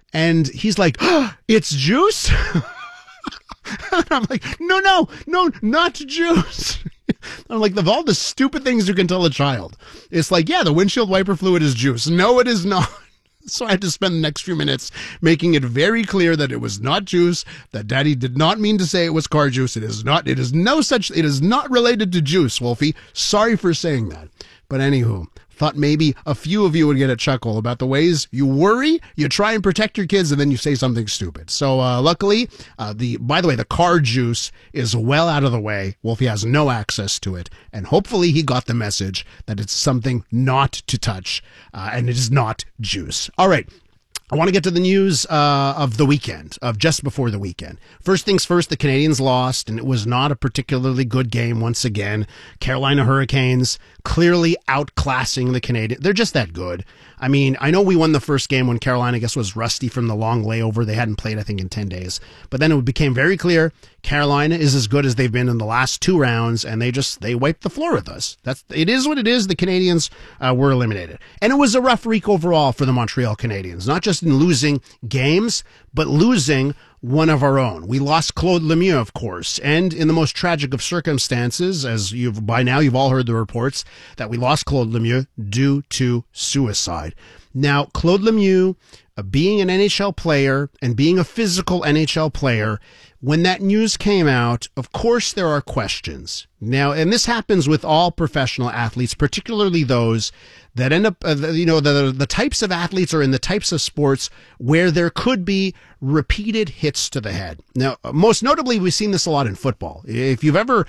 And he's like, oh, it's juice? And I'm like, no, not juice. I'm like, of all the stupid things you can tell a child, it's like, yeah, the windshield wiper fluid is juice. No, it is not. So I had to spend the next few minutes making it very clear that it was not juice, that Daddy did not mean to say it was car juice. It is not related to juice, Wolfie. Sorry for saying that. But anywho, thought maybe a few of you would get a chuckle about the ways you worry, you try and protect your kids, and then you say something stupid. So luckily, by the way, the car juice is well out of the way. Wolfie has no access to it. And hopefully he got the message that it's something not to touch, and it is not juice. All right. I want to get to the news of the weekend, of just before the weekend. First things first, the Canadians lost, and it was not a particularly good game once again. Carolina Hurricanes clearly outclassing the Canadians. They're just that good. I mean, I know we won the first game when Carolina, I guess, was rusty from the long layover. They hadn't played, I think, in 10 days. But then it became very clear Carolina is as good as they've been in the last two rounds, and they wiped the floor with us. It is what it is. The Canadians were eliminated. And it was a rough week overall for the Montreal Canadiens, not just in losing games, but losing one of our own. We lost Claude Lemieux, of course, and in the most tragic of circumstances, as by now you've all heard the reports, that we lost Claude Lemieux due to suicide. Now, Claude Lemieux, being an NHL player and being a physical NHL player, when that news came out, of course there are questions. Now, and this happens with all professional athletes, particularly those that end up, the types of athletes are in the types of sports where there could be repeated hits to the head. Now, most notably, we've seen this a lot in football. If you've ever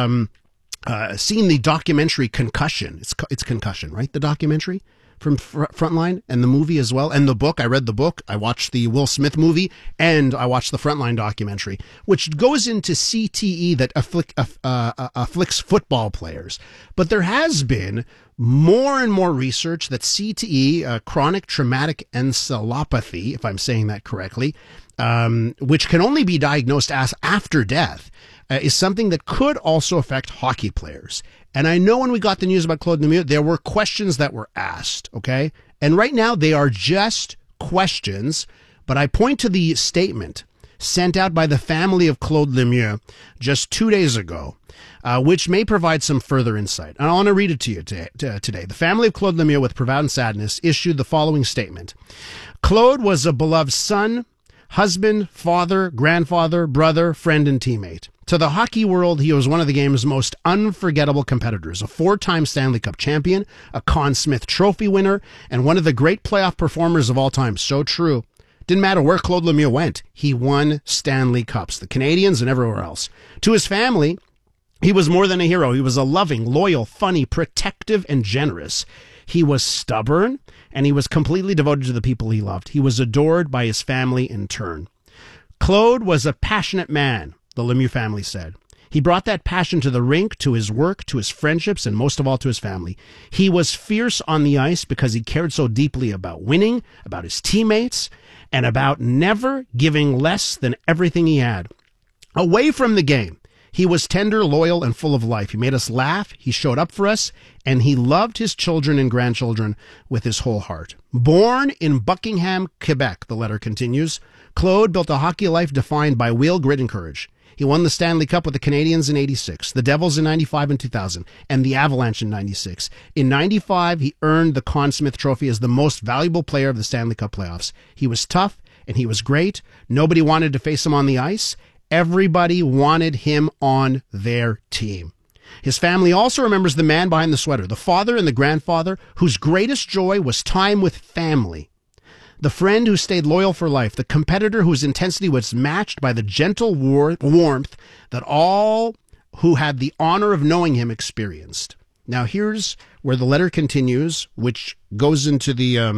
seen the documentary Concussion, it's Concussion, right? The documentary from Frontline, and the movie as well, and the book. I read the book. I watched the Will Smith movie, and I watched the Frontline documentary, which goes into CTE that afflicts football players. But there has been more and more research that CTE, chronic traumatic encephalopathy, if I'm saying that correctly, which can only be diagnosed as after death, is something that could also affect hockey players. And I know when we got the news about Claude Lemieux, there were questions that were asked, okay? And right now they are just questions, but I point to the statement sent out by the family of Claude Lemieux just 2 days ago, which may provide some further insight. And I want to read it to you today. The family of Claude Lemieux, with profound sadness, issued the following statement. Claude was a beloved son, husband, father, grandfather, brother, friend, and teammate. To the hockey world, he was one of the game's most unforgettable competitors, a 4-time Stanley Cup champion, a Conn Smythe Trophy winner, and one of the great playoff performers of all time. So true. Didn't matter where Claude Lemieux went, he won Stanley Cups, the Canadians and everywhere else. To his family, he was more than a hero. He was a loving, loyal, funny, protective, and generous. He was stubborn, and he was completely devoted to the people he loved. He was adored by his family in turn. Claude was a passionate man, the Lemieux family said. He brought that passion to the rink, to his work, to his friendships, and most of all to his family. He was fierce on the ice because he cared so deeply about winning, about his teammates, and about never giving less than everything he had. Away from the game, he was tender, loyal, and full of life. He made us laugh, he showed up for us, and he loved his children and grandchildren with his whole heart. Born in Buckingham, Quebec, the letter continues, Claude built a hockey life defined by will, grit, and courage. He won the Stanley Cup with the Canadiens in 86, the Devils in 95 and 2000, and the Avalanche in 96. In 95, he earned the Conn Smythe Trophy as the most valuable player of the Stanley Cup playoffs. He was tough, and he was great. Nobody wanted to face him on the ice. Everybody wanted him on their team. His family also remembers the man behind the sweater, the father and the grandfather whose greatest joy was time with family. The friend who stayed loyal for life, the competitor whose intensity was matched by the gentle warmth that all who had the honor of knowing him experienced. Now here's where the letter continues, which goes into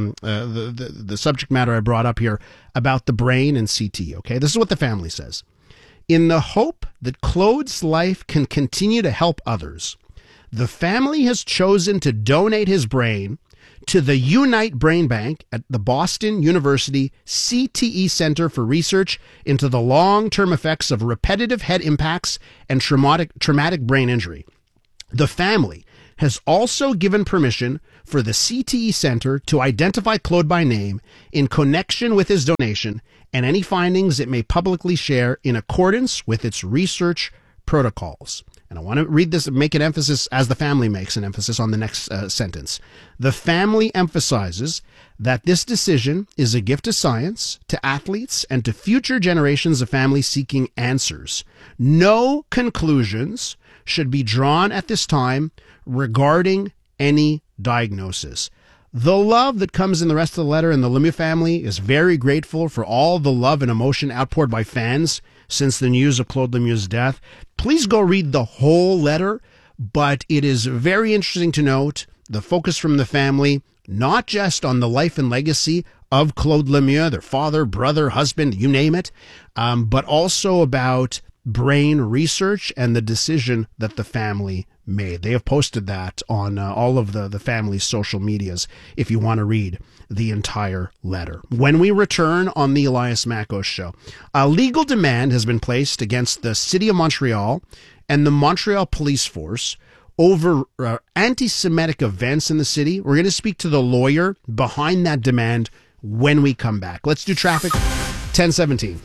the subject matter I brought up here about the brain and CT. Okay, this is what the family says. In the hope that Claude's life can continue to help others, the family has chosen to donate his brain to the Unite Brain Bank at the Boston University CTE Center for Research into the long-term effects of repetitive head impacts and traumatic brain injury. The family has also given permission for the CTE Center to identify Claude by name in connection with his donation and any findings it may publicly share in accordance with its research protocols. And I want to read this and make an emphasis, as the family makes an emphasis on the next sentence. The family emphasizes that this decision is a gift to science, to athletes, and to future generations of families seeking answers. No conclusions should be drawn at this time regarding any diagnosis. The love that comes in the rest of the letter, and the Lemieux family is very grateful for all the love and emotion outpoured by fans since the news of Claude Lemieux's death. Please go read the whole letter, but it is very interesting to note the focus from the family, not just on the life and legacy of Claude Lemieux, their father, brother, husband, you name it, but also about brain research and the decision that the family made. They have posted that on all of the family's social medias if you want to read the entire letter. When we return on the Elias Makos Show, a legal demand has been placed against the City of Montreal and the Montreal Police Force over anti-Semitic events in the city. We're going to speak to the lawyer behind that demand when we come back. Let's do traffic. 10:17.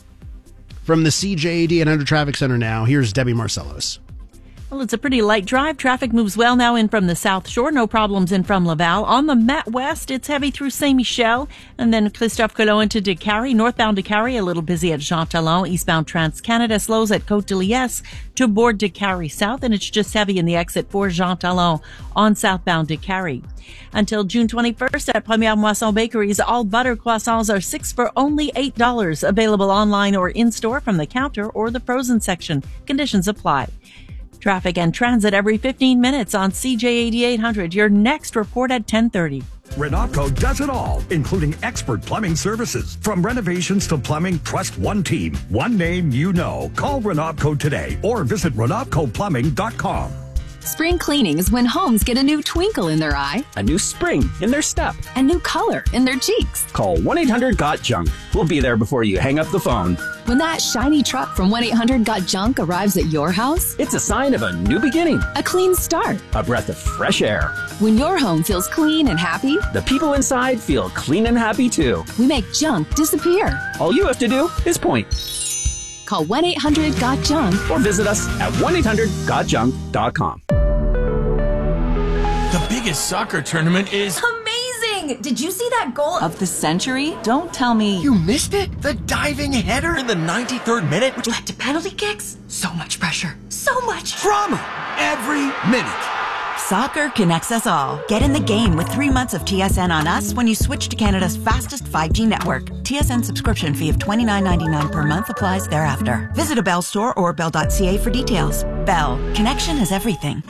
From the CJAD and Under Traffic Center now, here's Debbie Marcellos. Well, it's a pretty light drive. Traffic moves well now in from the South Shore. No problems in from Laval. On the Met West, it's heavy through Saint-Michel. And then Christophe Colomb into Décarie. Northbound Décarie, a little busy at Jean Talon. Eastbound Trans-Canada slows at Côte-de-Liesse to board Décarie South. And it's just heavy in the exit for Jean Talon on southbound Décarie. Until June 21st at Première Moisson Bakeries, all butter croissants are 6 for only $8. Available online or in-store from the counter or the frozen section. Conditions apply. Traffic and transit every 15 minutes on CJ 8800. Your next report at 10:30. Renopco does it all, including expert plumbing services. From renovations to plumbing, trust one team, one name you know. Call Renopco today or visit RenopcoPlumbing.com. Spring cleaning is when homes get a new twinkle in their eye, a new spring in their step, a new color in their cheeks. Call 1-800-GOT-JUNK. We'll be there before you hang up the phone. When that shiny truck from 1-800-GOT-JUNK arrives at your house, it's a sign of a new beginning, a clean start, a breath of fresh air. When your home feels clean and happy, the people inside feel clean and happy too. We make junk disappear. All you have to do is point. Call 1-800-GOT-JUNK or visit us at 1-800-GOTJUNK.com. The biggest soccer tournament is amazing! Did you see that goal of the century? Don't tell me you missed it. The diving header in the 93rd minute, which led to penalty kicks. So much pressure, so much drama every minute. Soccer connects us all. Get in the game with 3 months of TSN on us when you switch to Canada's fastest 5G network. TSN subscription fee of $29.99 per month applies thereafter. Visit a Bell store or bell.ca for details. Bell. Connection is everything.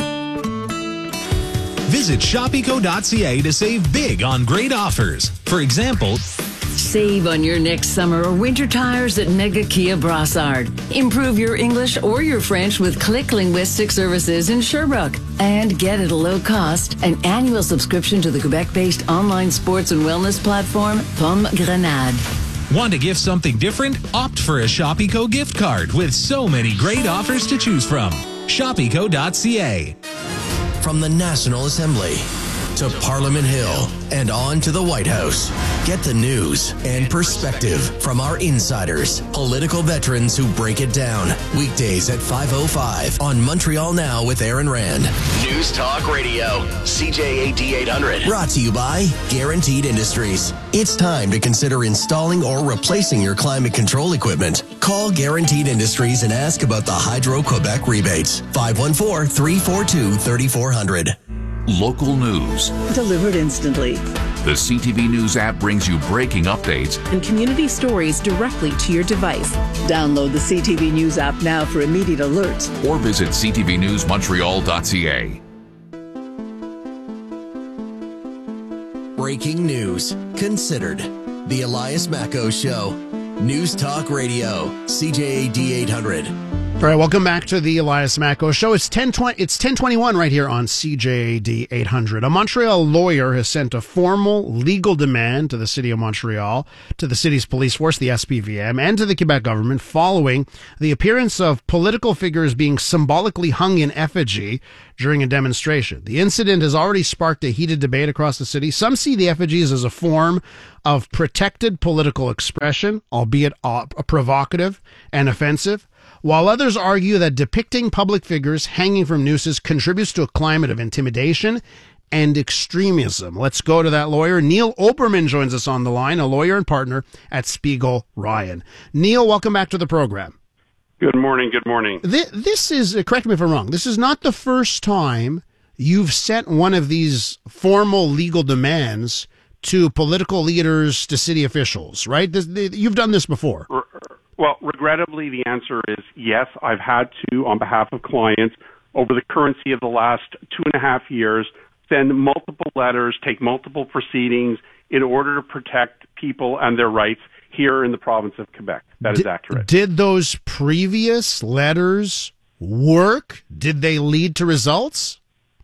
Visit Shopeco.ca to save big on great offers. For example, save on your next summer or winter tires at Mega Kia Brassard. Improve your English or your French with Click Linguistic Services in Sherbrooke. And get at a low cost an annual subscription to the Quebec-based online sports and wellness platform, Pomme Grenade. Want to gift something different? Opt for a Shopeco gift card with so many great offers to choose from. Shopeco.ca. From the National Assembly to Parliament Hill and on to the White House. Get the news and perspective from our insiders, political veterans who break it down. Weekdays at 5:05 on Montreal Now with Aaron Rand. News Talk Radio, CJAD 800. Brought to you by Guaranteed Industries. It's time to consider installing or replacing your climate control equipment. Call Guaranteed Industries and ask about the Hydro-Quebec rebates. 514-342-3400. Local news. Delivered instantly. The CTV News app brings you breaking updates and community stories directly to your device. Download the CTV News app now for immediate alerts. Or visit ctvnewsmontreal.ca. Breaking news. Considered. The Elias Makos Show. News Talk Radio. CJAD 800. All right, welcome back to the Elias Macko Show. It's 10:21 right here on CJAD 800. A Montreal lawyer has sent a formal legal demand to the City of Montreal, to the city's police force, the SPVM, and to the Quebec government following the appearance of political figures being symbolically hung in effigy during a demonstration. The incident has already sparked a heated debate across the city. Some see the effigies as a form of protected political expression, albeit provocative and offensive, while others argue that depicting public figures hanging from nooses contributes to a climate of intimidation and extremism. Let's go to that lawyer. Neil Oberman joins us on the line, a lawyer and partner at Spiegel Ryan. Neil, welcome back to the program. Good morning. Good morning. This is, correct me if I'm wrong, this is not the first time you've sent one of these formal legal demands to political leaders, to city officials, right? You've done this before. Well, regrettably, the answer is yes. I've had to, on behalf of clients, over the currency of the last 2.5 years, send multiple letters, take multiple proceedings in order to protect people and their rights here in the province of Quebec. That is accurate. Did those previous letters work? Did they lead to results?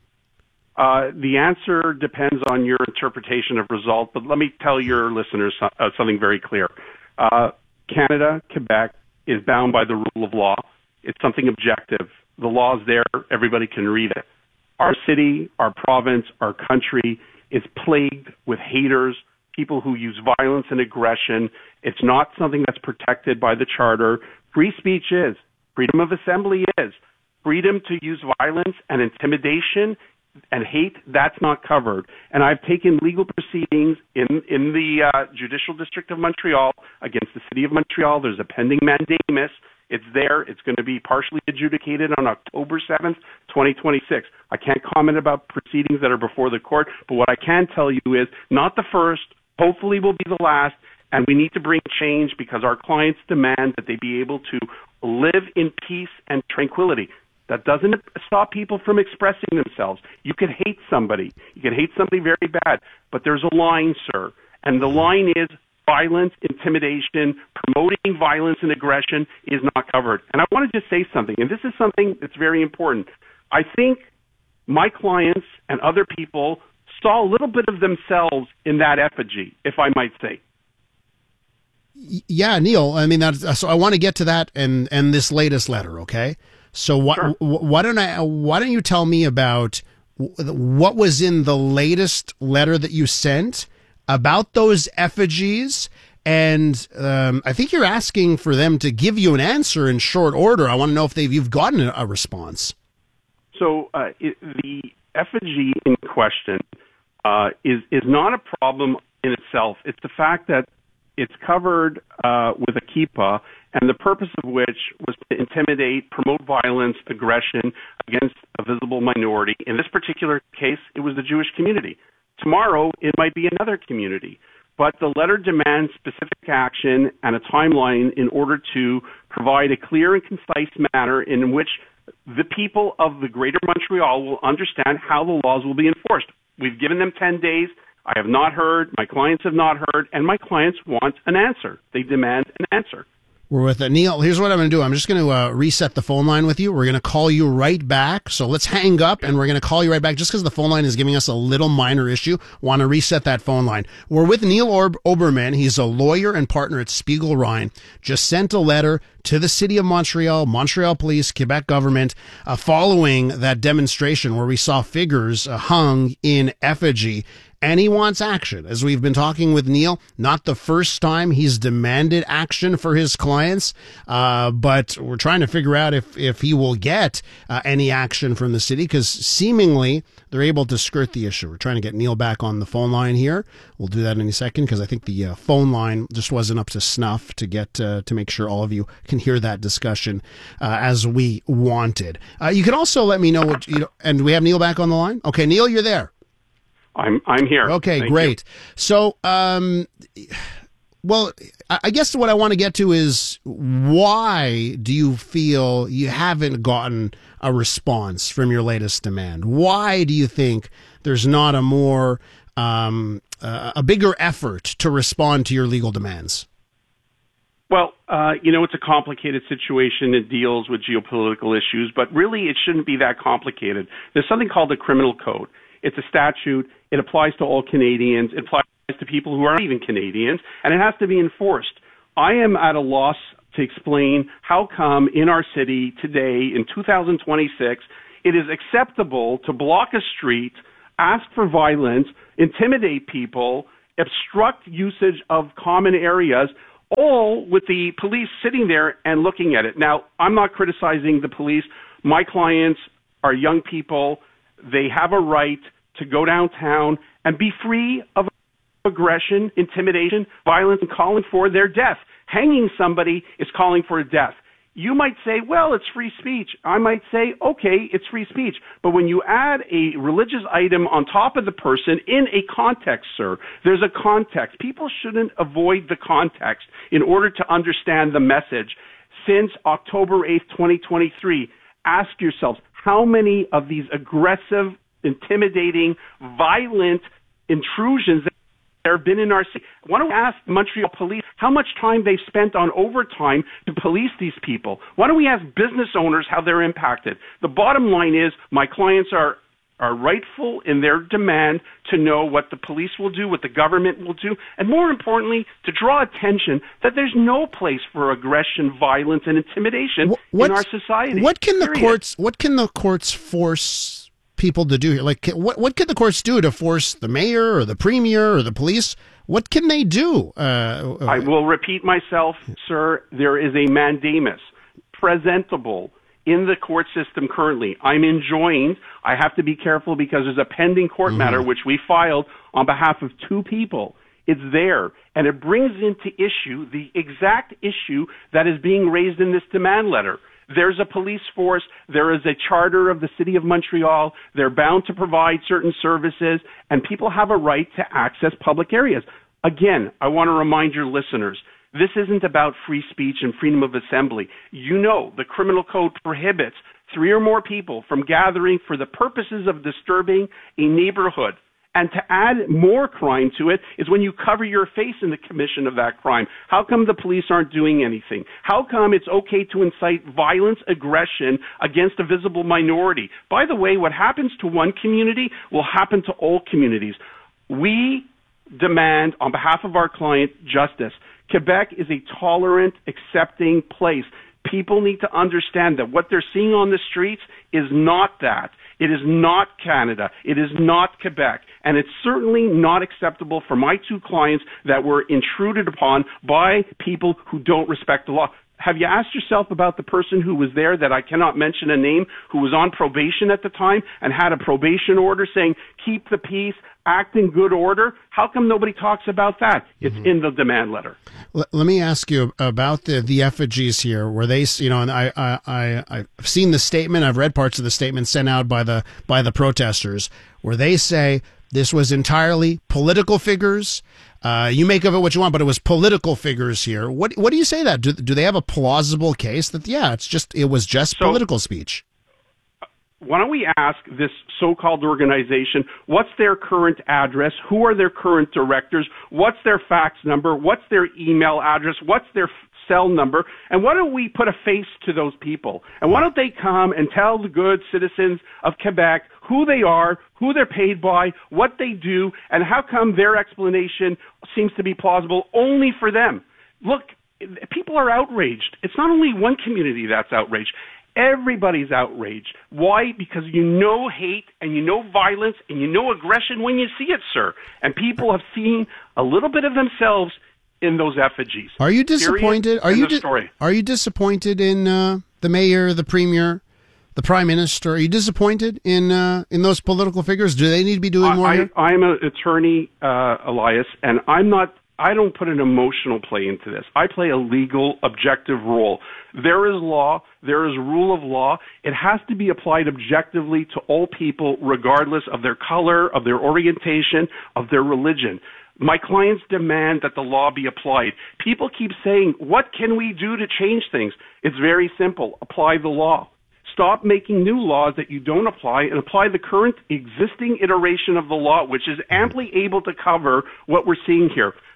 The answer depends on your interpretation of result, but let me tell your listeners something very clear. Canada, Quebec, is bound by the rule of law. It's something objective. The law is there. Everybody can read it. Our city, our province, our country is plagued with haters, people who use violence and aggression. It's not something that's protected by the Charter. Free speech is. Freedom of assembly is. Freedom to use violence and intimidation and hate, that's not covered. And I've taken legal proceedings in the Judicial District of Montreal against the City of Montreal. There's a pending mandamus. It's there. It's going to be partially adjudicated on October 7th, 2026. I can't comment about proceedings that are before the court, but what I can tell you is not the first, hopefully will be the last, and we need to bring change because our clients demand that they be able to live in peace and tranquility. That doesn't stop people from expressing themselves. You could hate somebody. You could hate somebody very bad. But there's a line, sir. And the line is violence, intimidation, promoting violence and aggression is not covered. And I want to just say something, and this is something that's very important. I think my clients and other people saw a little bit of themselves in that effigy, if I might say. Yeah, Neil, I mean, so I want to get to that and this latest letter, okay? So why don't you tell me about what was in the latest letter that you sent about those effigies? And I think you're asking for them to give you an answer in short order. I want to know if you've gotten a response. So the effigy in question is not a problem in itself. It's the fact that it's covered with a kippah, and the purpose of which was to intimidate, promote violence, aggression against a visible minority. In this particular case, it was the Jewish community. Tomorrow, it might be another community. But the letter demands specific action and a timeline in order to provide a clear and concise manner in which the people of the Greater Montreal will understand how the laws will be enforced. We've given them 10 days. I have not heard, my clients have not heard, and my clients want an answer. They demand an answer. We're with Neil. Here's what I'm going to do. I'm just going to reset the phone line with you. We're going to call you right back. So let's hang up, and we're going to call you right back just because the phone line is giving us a little minor issue. Want to reset that phone line. We're with Neil Oberman. He's a lawyer and partner at Spiegel Ryan. Just sent a letter to the City of Montreal, Montreal Police, Quebec government, following that demonstration where we saw figures hung in effigy. And he wants action. As we've been talking with Neil, not the first time he's demanded action for his clients, but we're trying to figure out if he will get any action from the city, because seemingly they're able to skirt the issue. We're trying to get Neil back on the phone line here. We'll do that in a second, because I think the phone line just wasn't up to snuff to get to make sure all of you can hear that discussion as we wanted. You can also let me know what and we have Neil back on the line. Okay, Neil, you're there. I'm here. Okay, Thank great. you. So, well, I guess what I want to get to is, why do you feel you haven't gotten a response from your latest demand? Why do you think there's not a more, a bigger effort to respond to your legal demands? Well, it's a complicated situation. It deals with geopolitical issues, but really it shouldn't be that complicated. There's something called the Criminal Code. It's a statute. It applies to all Canadians. It applies to people who aren't even Canadians, and it has to be enforced. I am at a loss to explain how come in our city today, in 2026, it is acceptable to block a street, ask for violence, intimidate people, obstruct usage of common areas, all with the police sitting there and looking at it. Now, I'm not criticizing the police. My clients are young people. They have a right to go downtown and be free of aggression, intimidation, violence, and calling for their death. Hanging somebody is calling for a death. You might say, well, it's free speech. I might say, okay, it's free speech. But when you add a religious item on top of the person in a context, sir, there's a context. People shouldn't avoid the context in order to understand the message. Since October 8th, 2023, ask yourselves, how many of these aggressive, intimidating, violent intrusions there have been in our city? Why don't we ask Montreal police how much time they've spent on overtime to police these people? Why don't we ask business owners how they're impacted? The bottom line is my clients are rightful in their demand to know what the police will do, what the government will do, and more importantly, to draw attention that there's no place for aggression, violence, and intimidation in our society. What can the courts force people to do here? Like, what can the courts do to force the mayor or the premier or the police? What can they do? I will repeat myself, sir. There is a mandamus presentable in the court system currently. I'm enjoined. I have to be careful because there's a pending court matter which we filed on behalf of two people. It's there, and it brings into issue the exact issue that is being raised in this demand letter. There's a police force. There is a charter of the City of Montreal. They're bound to provide certain services, and people have a right to access public areas. Again, I want to remind your listeners, this isn't about free speech and freedom of assembly. You know, the criminal code prohibits 3 or more people from gathering for the purposes of disturbing a neighborhood. And to add more crime to it is when you cover your face in the commission of that crime. How come the police aren't doing anything? How come it's okay to incite violence, aggression against a visible minority? By the way, what happens to one community will happen to all communities. We demand, on behalf of our client, justice. Quebec is a tolerant, accepting place. People need to understand that what they're seeing on the streets is not that. It is not Canada. It is not Quebec. And it's certainly not acceptable for my two clients that were intruded upon by people who don't respect the law. Have you asked yourself about the person who was there, that I cannot mention a name, who was on probation at the time and had a probation order saying, keep the peace, act in good order? How come nobody talks about that? It's in the demand letter. Let me ask you about the effigies here, where they, and I've seen the statement, I've read parts of the statement sent out by the protesters, where they say this was entirely political figures. You make of it what you want, but it was political figures here. What do you say that? Do they have a plausible case that it was just political speech? Why don't we ask this so-called organization, what's their current address? Who are their current directors? What's their fax number? What's their email address? What's their cell number? And why don't we put a face to those people? And why don't they come and tell the good citizens of Quebec who they are, who they're paid by, what they do, and how come their explanation seems to be plausible only for them? Look, people are outraged. It's not only one community that's outraged. Everybody's outraged. Why? Because you know hate and you know violence and you know aggression when you see it, sir. And people have seen a little bit of themselves in those effigies. Are you disappointed? Are you disappointed in the mayor, the premier, the prime minister? Are you disappointed in those political figures? Do they need to be doing more here? I'm an attorney, Elias, and I don't put an emotional play into this. I play a legal, objective role. There is law. There is rule of law. It has to be applied objectively to all people, regardless of their color, of their orientation, of their religion. My clients demand that the law be applied. People keep saying, what can we do to change things? It's very simple. Apply the law. Stop making new laws that you don't apply and apply the current existing iteration of the law, which is amply able to cover what we're seeing here.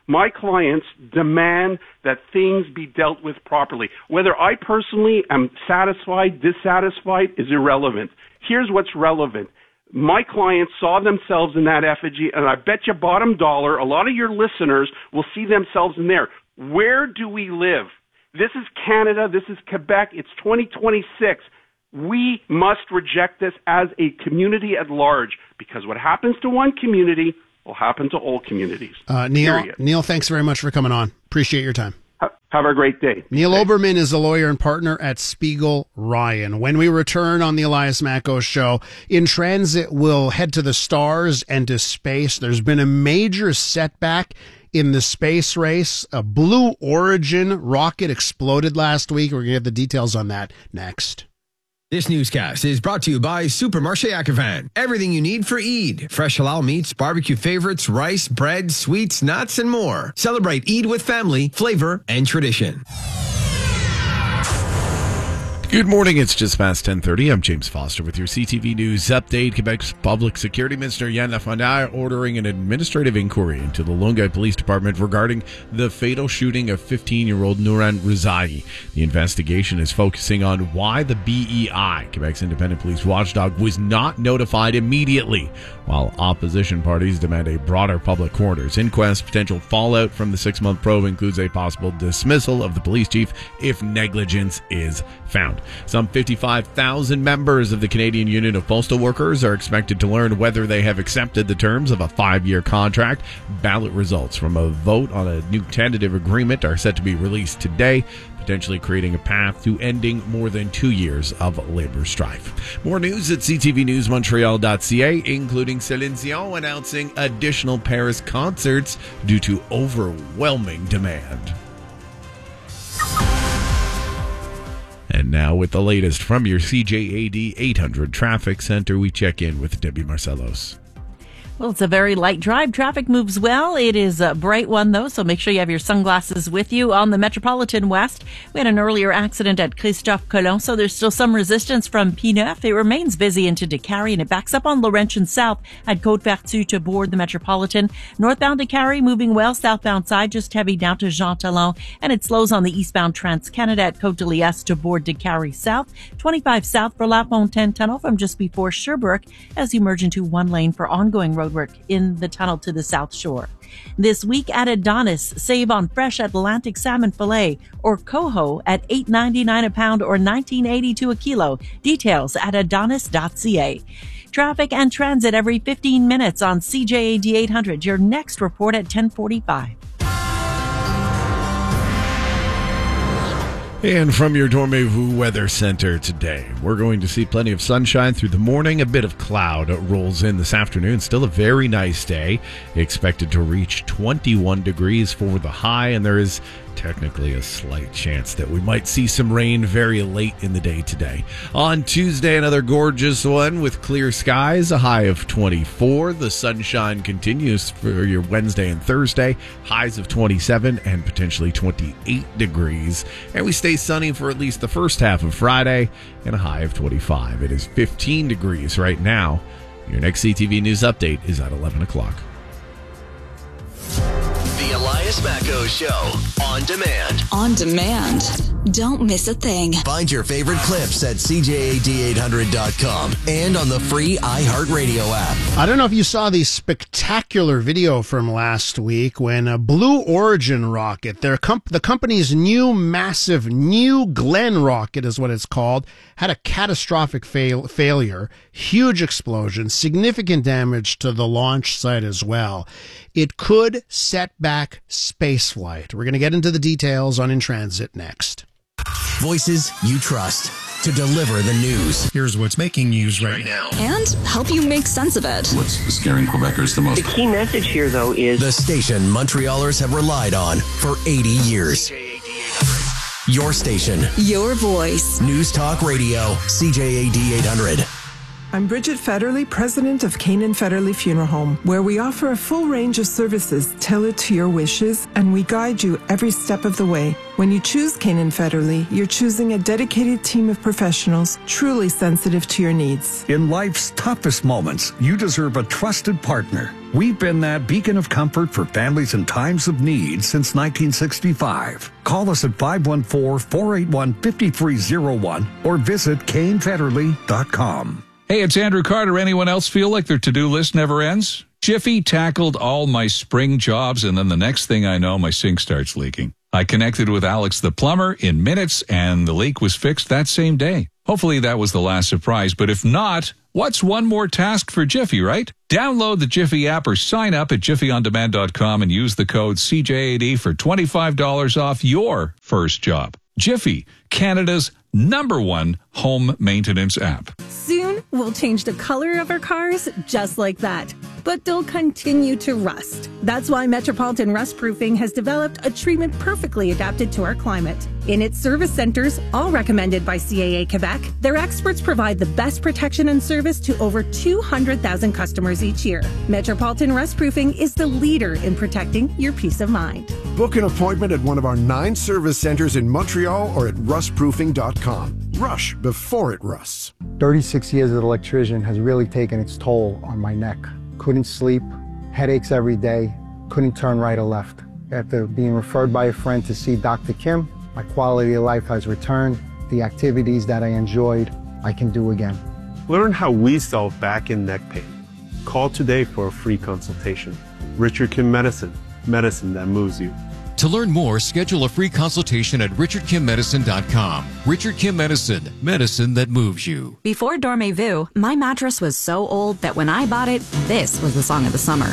My clients demand that things be dealt with properly. Whether I personally am satisfied, dissatisfied is irrelevant. Here's what's relevant. My clients saw themselves in that effigy, and I bet you bottom dollar, a lot of your listeners will see themselves in there. Where do we live? This is Canada. This is Quebec. It's 2026. We must reject this as a community at large, because what happens to one community will happen to all communities. Neil, thanks very much for coming on. Appreciate your time. Have a great day. Neil Oberman is a lawyer and partner at Spiegel Ryan. When we return on the Elias Macko Show, In Transit will head to the stars and to space. There's been a major setback in the space race. A Blue Origin rocket exploded last week. We're going to get the details on that next. This newscast is brought to you by Supermarché Akavan. Everything you need for Eid. Fresh halal meats, barbecue favorites, rice, bread, sweets, nuts, and more. Celebrate Eid with family, flavor, and tradition. Good morning. It's just past 10:30. I'm James Foster with your CTV News update. Quebec's Public Security Minister Yann Lafontaine ordering an administrative inquiry into the Longueuil Police Department regarding the fatal shooting of 15-year-old Nouran Rizai. The investigation is focusing on why the BEI, Quebec's independent police watchdog, was not notified immediately, while opposition parties demand a broader public coroner's inquest. Potential fallout from the 6-month probe includes a possible dismissal of the police chief if negligence is found. Some 55,000 members of the Canadian Union of Postal Workers are expected to learn whether they have accepted the terms of a 5-year contract. Ballot results from a vote on a new tentative agreement are set to be released today, potentially creating a path to ending more than 2 years of labor strife. More news at ctvnewsmontreal.ca, including Céline Dion announcing additional Paris concerts due to overwhelming demand. And now with the latest from your CJAD 800 Traffic Center, we check in with Debbie Marcelos. Well, it's a very light drive. Traffic moves well. It is a bright one, though, so make sure you have your sunglasses with you. On the Metropolitan West, we had an earlier accident at Christophe Colomb, so there's still some resistance from P9. It remains busy into Décarie, and it backs up on Laurentian South at Côte-Vertu to board the Metropolitan. Northbound Décarie moving well. Southbound side just heavy down to Jean Talon, and it slows on the eastbound Trans-Canada at Côte-de-Liesse to board Décarie South. 25 south for La Fontaine Tunnel from just before Sherbrooke as you merge into one lane for ongoing road work in the tunnel to the South Shore. This week at Adonis, save on fresh Atlantic salmon fillet or coho at $8.99 a pound or $19.82 a kilo. Details at adonis.ca. Traffic and transit every 15 minutes on CJAD 800. Your next report at 10:45. And from your Dormez-vous Weather Center today, we're going to see plenty of sunshine through the morning. A bit of cloud rolls in this afternoon. Still a very nice day. Expected to reach 21 degrees for the high, and there is technically a slight chance that we might see some rain very late in the day today. On Tuesday, another gorgeous one with clear skies, a high of 24. The sunshine continues for your Wednesday and Thursday, highs of 27 and potentially 28 degrees. And we stay sunny for at least the first half of Friday and a high of 25. It is 15 degrees right now. Your next CTV News update is at 11 o'clock. The Elias Macko Show, on demand. On demand. Don't miss a thing. Find your favorite clips at CJAD800.com and on the free iHeartRadio app. I don't know if you saw the spectacular video from last week when a Blue Origin rocket, the company's new massive New Glenn rocket is what it's called, had a catastrophic failure, huge explosion, significant damage to the launch site as well. It could set back spaceflight. We're going to get into the details on In Transit next. Voices you trust to deliver the news. Here's what's making news right now. And help you make sense of it. What's scaring Quebecers the most? The key message here, though, is the station Montrealers have relied on for 80 years. Your station. Your voice. News Talk Radio, CJAD 800. I'm Bridget Federley, president of Canaan Federley Funeral Home, where we offer a full range of services tailored to your wishes, and we guide you every step of the way. When you choose Canaan Federley, you're choosing a dedicated team of professionals truly sensitive to your needs. In life's toughest moments, you deserve a trusted partner. We've been that beacon of comfort for families in times of need since 1965. Call us at 514-481-5301 or visit canefederley.com. Hey, it's Andrew Carter. Anyone else feel like their to-do list never ends? Jiffy tackled all my spring jobs, and then the next thing I know, my sink starts leaking. I connected with Alex the plumber in minutes, and the leak was fixed that same day. Hopefully that was the last surprise, but if not, what's one more task for Jiffy, right? Download the Jiffy app or sign up at jiffyondemand.com and use the code CJAD for $25 off your first job. Jiffy, Canada's #1 home maintenance app. Soon, we'll change the color of our cars just like that. But they'll continue to rust. That's why Metropolitan Rust Proofing has developed a treatment perfectly adapted to our climate. In its service centers, all recommended by CAA Quebec, their experts provide the best protection and service to over 200,000 customers each year. Metropolitan Rust Proofing is the leader in protecting your peace of mind. Book an appointment at one of our 9 service centers in Montreal or at rustproofing.com. Rush before it rusts. 36 years as an electrician has really taken its toll on my neck. Couldn't sleep, headaches every day, couldn't turn right or left. After being referred by a friend to see Dr. Kim, my quality of life has returned. The activities that I enjoyed, I can do again. Learn how we solve back and neck pain. Call today for a free consultation. Richard Kim Medicine, medicine that moves you. To learn more, schedule a free consultation at richardkimmedicine.com. Richard Kim Medicine, medicine that moves you. Before Dormez-vous, my mattress was so old that when I bought it, this was the song of the summer.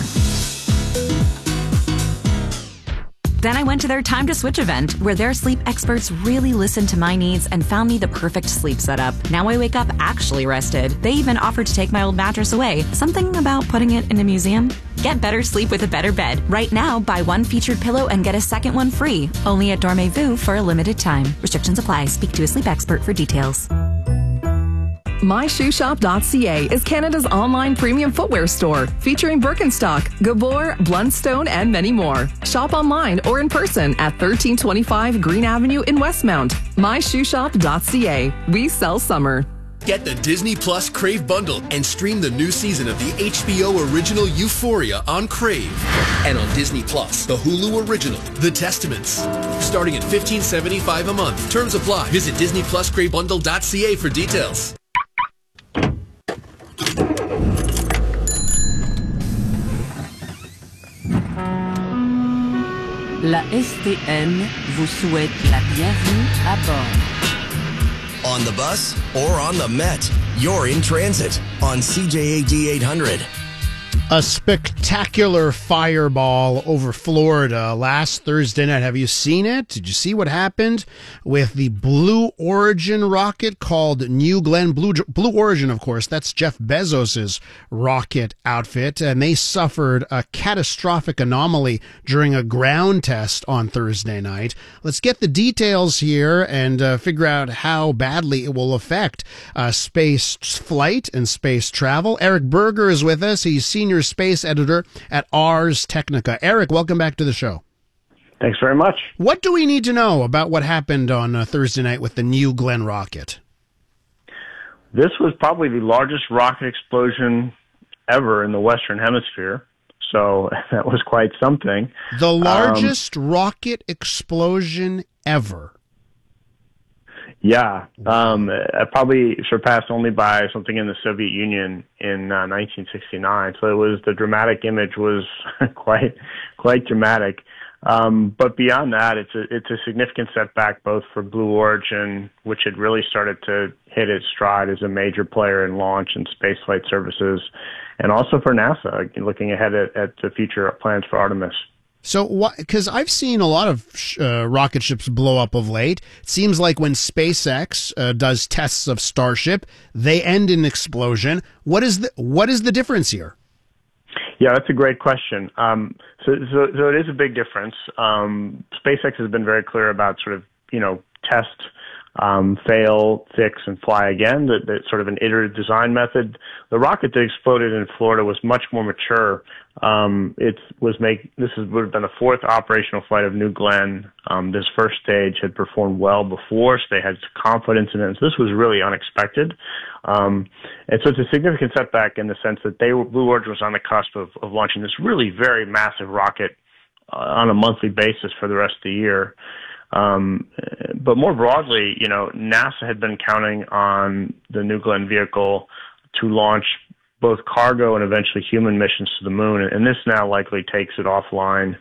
Then I went to their Time to Switch event, where their sleep experts really listened to my needs and found me the perfect sleep setup. Now I wake up actually rested. They even offered to take my old mattress away. Something about putting it in a museum? Get better sleep with a better bed. Right now, buy one featured pillow and get a second one free. Only at Dormez-vous for a limited time. Restrictions apply. Speak to a sleep expert for details. MyShoeShop.ca is Canada's online premium footwear store, featuring Birkenstock, Gabor, Blundstone, and many more. Shop online or in person at 1325 Green Avenue in Westmount. MyShoeShop.ca. We sell summer. Get the Disney Plus Crave bundle and stream the new season of the HBO original Euphoria on Crave. And on Disney Plus, the Hulu original, The Testaments. Starting at $15.75 a month. Terms apply. Visit DisneyPlusCraveBundle.ca for details. La STN vous souhaite la bienvenue à bord. On the bus or on the Met, you're in transit on CJAD 800. A spectacular fireball over Florida last Thursday night. Have you seen it? Did you see what happened with the Blue Origin rocket called New Glenn? Blue Origin, of course, that's Jeff Bezos's rocket outfit, and they suffered a catastrophic anomaly during a ground test on Thursday night. Let's get the details here and figure out how badly it will affect space flight and space travel. Eric Berger is with us. He's senior space editor at Ars Technica. Eric, welcome back to the show. Thanks very much. What do we need to know about what happened on Thursday night with the New Glenn rocket? This was probably the largest rocket explosion ever in the Western Hemisphere, so that was quite something. The largest rocket explosion ever. Yeah, probably surpassed only by something in the Soviet Union in 1969. So the dramatic image was quite dramatic. But beyond that, it's a significant setback both for Blue Origin, which had really started to hit its stride as a major player in launch and spaceflight services, and also for NASA, looking ahead at the future plans for Artemis. So, because I've seen a lot of rocket ships blow up of late. It seems like when SpaceX does tests of Starship, they end in explosion. What is the difference here? Yeah, that's a great question. So it is a big difference. SpaceX has been very clear about sort of, test fail, fix, and fly again. That sort of an iterative design method. The rocket that exploded in Florida was much more mature. Would have been the fourth operational flight of New Glenn. This first stage had performed well before, so they had confidence in it. So this was really unexpected. And so it's a significant setback in the sense that Blue Origin was on the cusp of launching this really very massive rocket on a monthly basis for the rest of the year. But more broadly, NASA had been counting on the New Glenn vehicle to launch both cargo and eventually human missions to the moon, and this now likely takes it offline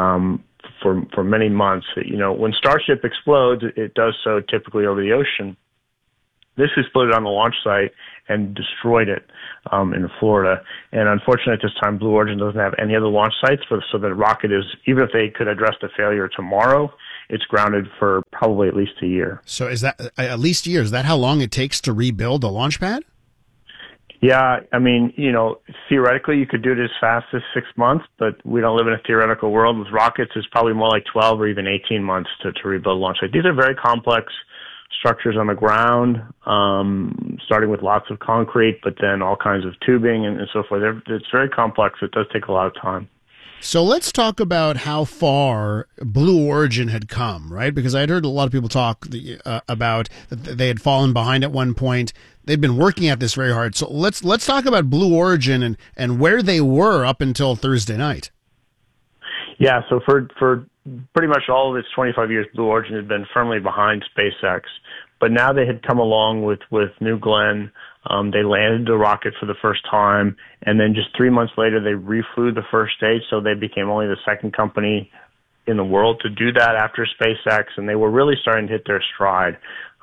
for many months. When Starship explodes, it does so typically over the ocean. This exploded on the launch site and destroyed it in Florida. And unfortunately, at this time, Blue Origin doesn't have any other launch sites, so the rocket is, even if they could address the failure tomorrow, it's grounded for probably at least a year. So is that at least a year? Is that how long it takes to rebuild a launch pad? Yeah, I mean, theoretically you could do it as fast as 6 months, but we don't live in a theoretical world. With rockets, it's probably more like 12 or even 18 months to rebuild a launch site. These are very complex structures on the ground, starting with lots of concrete, but then all kinds of tubing and so forth. It's very complex. It does take a lot of time. So let's talk about how far Blue Origin had come, right? Because I'd heard a lot of people talk about that they had fallen behind at one point. They'd been working at this very hard. So let's talk about Blue Origin and where they were up until Thursday night. Yeah, so for pretty much all of its 25 years, Blue Origin had been firmly behind SpaceX. But now they had come along with New Glenn. They landed the rocket for the first time, and then just 3 months later, they reflew the first stage, so they became only the second company in the world to do that after SpaceX, and they were really starting to hit their stride.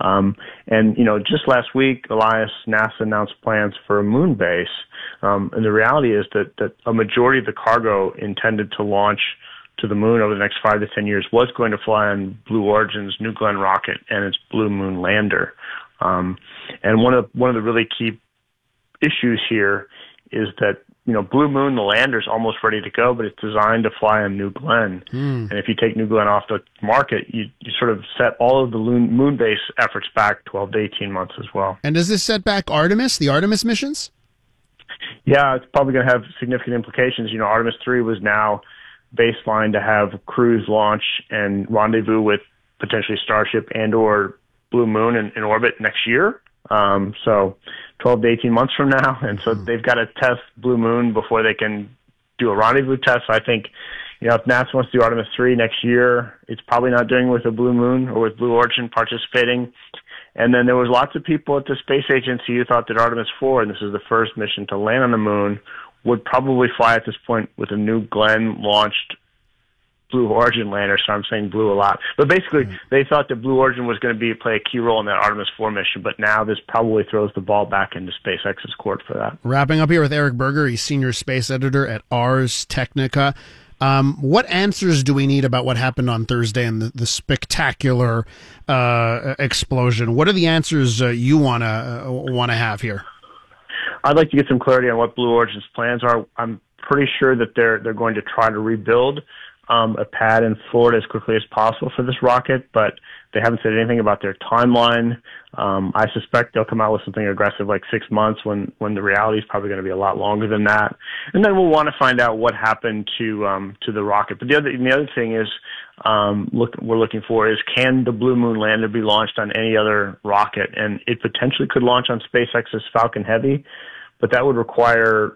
Just last week, NASA announced plans for a moon base, and the reality is that a majority of the cargo intended to launch to the moon over the next 5 to 10 years was going to fly on Blue Origin's New Glenn rocket and its Blue Moon lander. And one of the really key issues here is that Blue Moon, the lander, is almost ready to go, but it's designed to fly on New Glenn. And if you take New Glenn off the market, you sort of set all of the moon base efforts back 12 to 18 months as well. And does this set back the Artemis missions? Yeah, it's probably going to have significant implications. Artemis 3 was now baseline to have crews launch and rendezvous with potentially Starship and or Blue Moon in orbit next year. So 12 to 18 months from now. And so they've got to test Blue Moon before they can do a rendezvous test. So I think, if NASA wants to do Artemis 3 next year, it's probably not doing it with a Blue Moon or with Blue Origin participating. And then there was lots of people at the space agency who thought that Artemis 4, and this is the first mission to land on the moon, would probably fly at this point with a New Glenn launched Blue Origin lander, so I'm saying Blue a lot. But basically, they thought that Blue Origin was going to play a key role in that Artemis 4 mission, but now this probably throws the ball back into SpaceX's court for that. Wrapping up here with Eric Berger, he's senior space editor at Ars Technica. What answers do we need about what happened on Thursday and the spectacular explosion? What are the answers you want to have here? I'd like to get some clarity on what Blue Origin's plans are. I'm pretty sure that they're going to try to rebuild a pad in Florida as quickly as possible for this rocket, but they haven't said anything about their timeline. I suspect they'll come out with something aggressive like 6 months when the reality is probably going to be a lot longer than that. And then we'll want to find out what happened to the rocket. But the other thing is we're looking for is, can the Blue Moon lander be launched on any other rocket? And it potentially could launch on SpaceX's Falcon Heavy, but that would require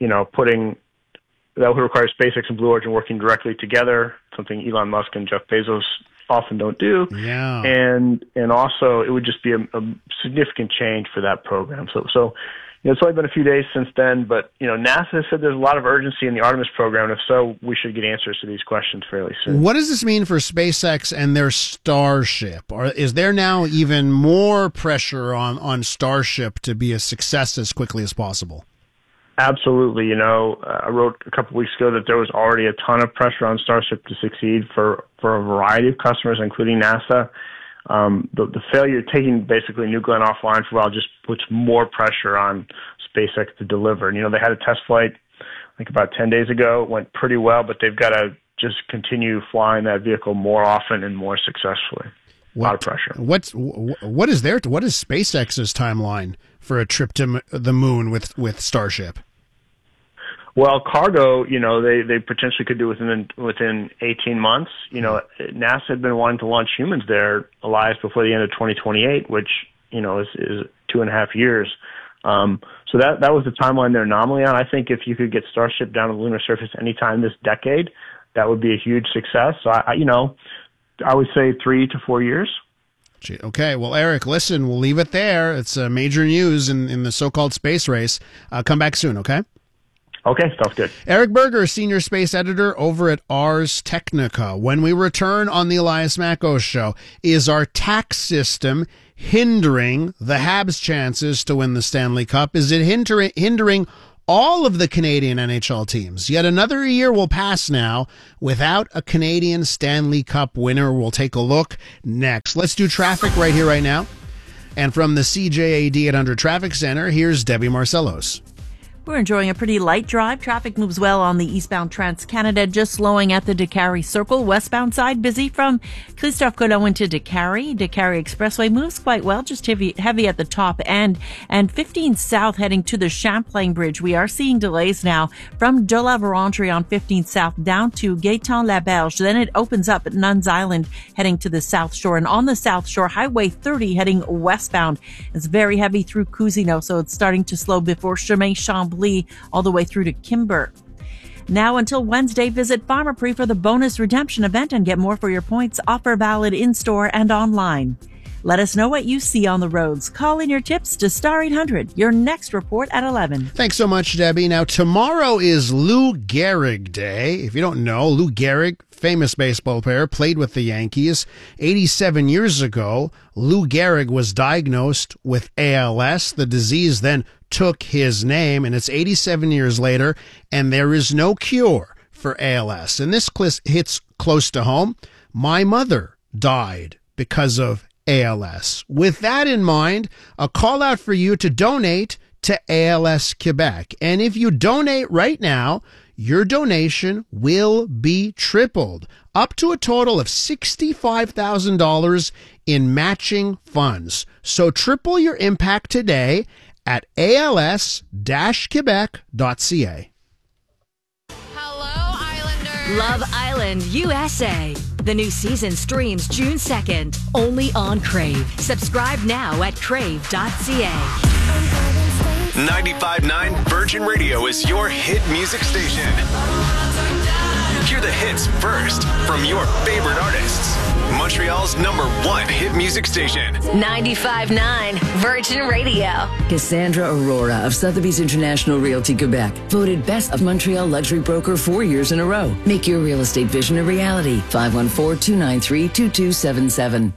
SpaceX and Blue Origin working directly together, something Elon Musk and Jeff Bezos often don't do. Yeah. And also, it would just be a significant change for that program. So it's only been a few days since then, but NASA has said there's a lot of urgency in the Artemis program, and if so, we should get answers to these questions fairly soon. What does this mean for SpaceX and their Starship? Or is there now even more pressure on Starship to be a success as quickly as possible? Absolutely. I wrote a couple weeks ago that there was already a ton of pressure on Starship to succeed for a variety of customers, including NASA. The failure, taking basically New Glenn offline for a while, just puts more pressure on SpaceX to deliver. And, they had a test flight, I think about 10 days ago. It went pretty well, but they've got to just continue flying that vehicle more often and more successfully. A lot of pressure. What is SpaceX's timeline for a trip to the moon with Starship? Well, cargo, they potentially could do within 18 months. NASA had been wanting to launch humans there, Elias, before the end of 2028, which, is 2.5 years. So that was the timeline they're nominally on. I think if you could get Starship down to the lunar surface anytime this decade, that would be a huge success. So I would say 3 to 4 years. Okay, well, Eric, listen, we'll leave it there. It's major news in the so-called space race. Come back soon, okay? Okay, sounds good. Eric Berger, Senior Space Editor over at Ars Technica. When we return on the Elias Mackos Show, is our tax system hindering the Habs' chances to win the Stanley Cup? Is it hindering all of the Canadian NHL teams? Yet another year will pass now without a Canadian Stanley Cup winner. We'll take a look next. Let's do traffic right here, right now. And from the CJAD 800 Traffic Center, here's Debbie Marcellos. We're enjoying a pretty light drive. Traffic moves well on the eastbound Trans-Canada, just slowing at the Décarie Circle. Westbound side busy from Christophe Colomb to Décarie. Décarie Expressway moves quite well, just heavy at the top end. And 15 South heading to the Champlain Bridge. We are seeing delays now from De La Vérendrye on 15 South down to Gaétan-Laberge. Then it opens up at Nuns Island heading to the South Shore. And on the South Shore, Highway 30 heading westbound. It's very heavy through Cousineau, so it's starting to slow before Chemin Chambly all the way through to Kimber. Now until Wednesday, visit Pharmaprix for the bonus redemption event and get more for your points. Offer valid in-store and online. Let us know what you see on the roads. Call in your tips to Star 800. Your next report at 11. Thanks so much, Debbie. Now, tomorrow is Lou Gehrig Day. If you don't know, Lou Gehrig, famous baseball player, played with the Yankees. 87 years ago, Lou Gehrig was diagnosed with ALS. The disease then took his name, and it's 87 years later, and there is no cure for ALS. And this hits close to home. My mother died because of ALS. With that in mind, a call out for you to donate to ALS Quebec. And if you donate right now, your donation will be tripled, up to a total of $65,000 in matching funds. So triple your impact today at als-quebec.ca. Love Island USA. The new season streams June 2nd, only on Crave. Subscribe now at crave.ca. 95.9 Virgin Radio is your hit music station. Hear the hits first from your favorite artists. Montreal's #1 hit music station. 95.9 Virgin Radio. Cassandra Aurora of Sotheby's International Realty Quebec, voted Best of Montreal Luxury Broker 4 years in a row. Make your real estate vision a reality. 514-293-2277.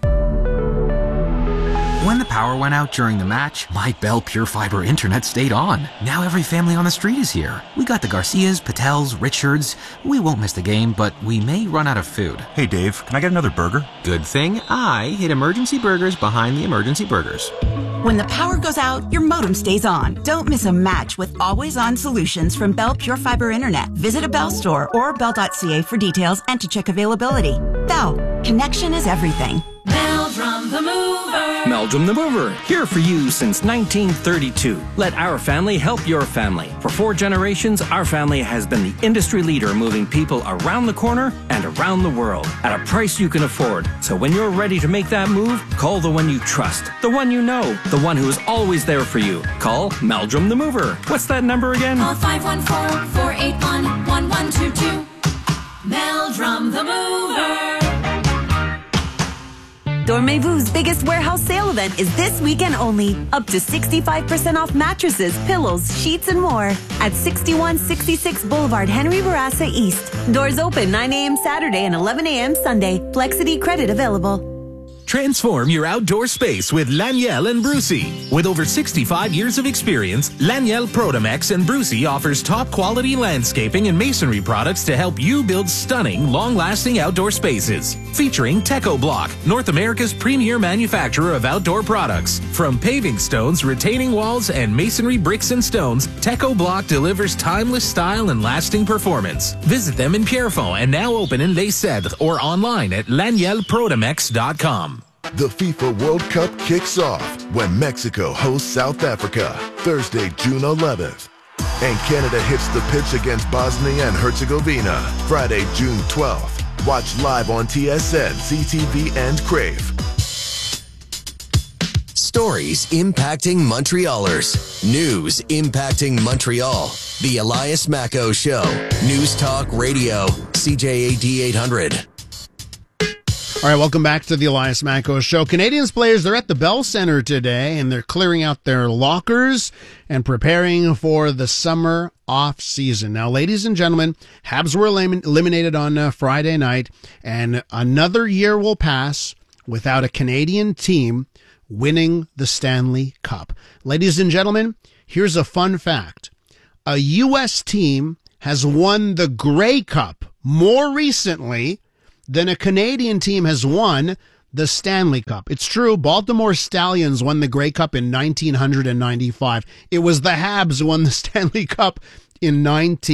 When the power went out during the match, my Bell Pure Fiber internet stayed on. Now every family on the street is here. We got the Garcias, Patels, Richards. We won't miss the game, but we may run out of food. Hey Dave, can I get another burger? Good thing I hid Emergency Burgers behind the Emergency Burgers. When the power goes out, your modem stays on. Don't miss a match with always-on solutions from Bell Pure Fiber Internet. Visit a Bell store or bell.ca for details and to check availability. Bell, connection is everything. Meldrum the Mover. Meldrum the Mover, here for you since 1932. Let our family help your family. For 4 generations, our family has been the industry leader moving people around the corner and around the world at a price you can afford. So when you're ready to make that move, call the one you trust, the one you know, the one who is always there for you. Call Meldrum the Mover. What's that number again? Call 514-481-1122. Meldrum the Mover. Dormez-Vous's biggest warehouse sale event is this weekend only. Up to 65% off mattresses, pillows, sheets, and more at 6166 Boulevard Henry Bourassa East. Doors open 9 a.m. Saturday and 11 a.m. Sunday. Flexity credit available. Transform your outdoor space with Laniel and Brucey. With over 65 years of experience, Laniel Protomex and Brucey offers top-quality landscaping and masonry products to help you build stunning, long-lasting outdoor spaces. Featuring Teco Block, North America's premier manufacturer of outdoor products. From paving stones, retaining walls, and masonry bricks and stones, Teco Block delivers timeless style and lasting performance. Visit them in Pierrefonds and now open in Les Cèdres or online at lanielprotomex.com. The FIFA World Cup kicks off when Mexico hosts South Africa, Thursday, June 11th. And Canada hits the pitch against Bosnia and Herzegovina, Friday, June 12th. Watch live on TSN, CTV, and Crave. Stories impacting Montrealers. News impacting Montreal. The Elias Macco Show. News Talk Radio. CJAD 800. All right, welcome back to the Elias Macco Show. Canadiens players, they're at the Bell Center today, and they're clearing out their lockers and preparing for the summer off season. Now, ladies and gentlemen, Habs were eliminated on Friday night, and another year will pass without a Canadian team winning the Stanley Cup. Ladies and gentlemen, here's a fun fact. A U.S. team has won the Grey Cup more recently than a Canadian team has won the Stanley Cup. It's true, Baltimore Stallions won the Grey Cup in 1995. It was the Habs who won the Stanley Cup in